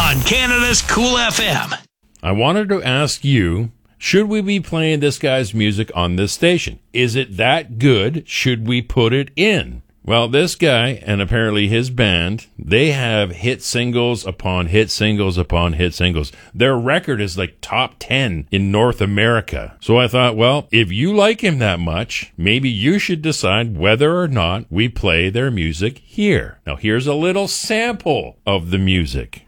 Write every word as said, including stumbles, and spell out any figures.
on Canada's Cool F M. I wanted to ask you, should we be playing this guy's music on this station? Is it that good? Should we put it in? Well, this guy, and apparently his band, they have hit singles upon hit singles upon hit singles. Their record is like top ten in North America. So I thought, well, if you like him that much, maybe you should decide whether or not we play their music here. Now, here's a little sample of the music.